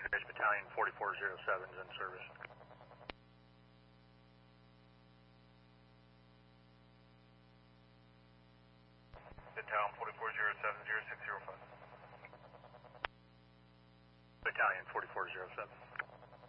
Battalion 4407 is in service. Battalion 4407, 0605. Battalion 4407.